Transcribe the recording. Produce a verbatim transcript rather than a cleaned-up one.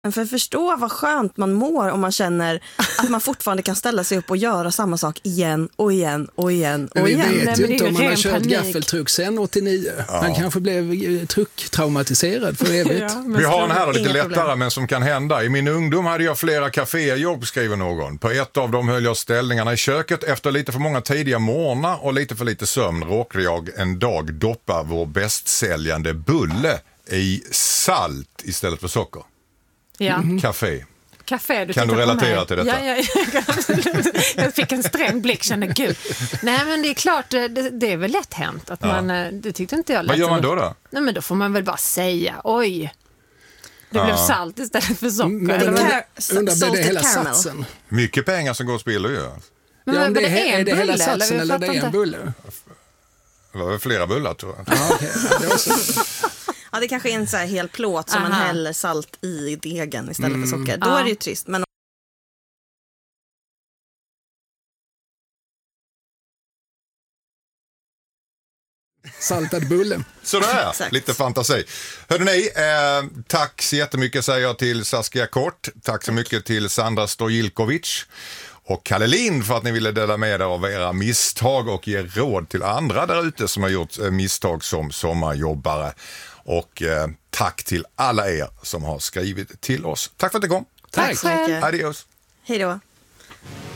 För att förstå vad skönt man mår om man känner att man fortfarande kan ställa sig upp och göra samma sak igen och igen och igen och vi igen. vet Nej, ju men inte det är om man har ren kört panik. gaffeltruck sen åttionio. Ja. Han kanske blev trucktraumatiserad för evigt. Ja, men Vi har en ska- här lite Inga lättare problem. men som kan hända. I min ungdom hade jag flera kaféjobb, skriver någon. På ett av dem höll jag ställningarna i köket. Efter lite för många tidiga morgnar och lite för lite sömn råkade jag en dag doppa vår bästsäljande bulle i salt istället för socker. Ja. Café. Café, du Kan du tittar på relatera mig. till detta? Ja, ja, jag, kan absolut. Jag fick en sträng blick, kände gud. Nej, men det är klart, det, det är väl lätt hänt att man, det tyckte inte jag lät Vad gör som- man då då? Nej, men då får man väl bara säga, oj, det Ja. blev salt istället för socker. Men eller undrar, vad? Car- undrar blir det salted hela caramel. satsen? Mycket pengar som går och spiller ju. Men Ja, vad- om det, var är, är det hela bulle, satsen Jag eller det fattar är en inte. bulle? Det var väl flera bullar tror jag. Ja, okej. Ja, det var så. Ja, det kanske är en så här hel plåt som man Aha. häller salt i degen istället för socker. Då Ja. är det ju trist. Men Saltad bulle. Sådär, Exakt. lite fantasi. Hörde ni, eh, tack så jättemycket säger jag till Saskia Kort. Tack så mycket till Sandra Stojilkovic och Kalle Lind för att ni ville dela med er av era misstag och ge råd till andra där ute som har gjort eh, misstag som sommarjobbare. Och eh, tack till alla er som har skrivit till oss. Tack för att ni kom. Tack Tack. själv. Adios. hej då.